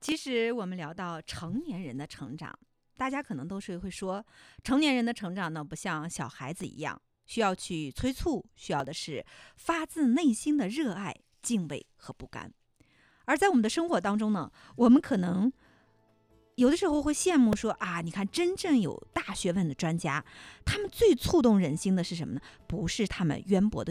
其实我们聊到成年人的成长，大家可能都是会说，成年人的成长呢，不像小孩子一样需要去催促，需要的是发自内心的热爱、敬畏和不甘。而在我们的生活当中呢，我们可能有的时候会羡慕说啊，你看真正有大学问的专家，他们最触动人心的是什么呢？不是他们渊博的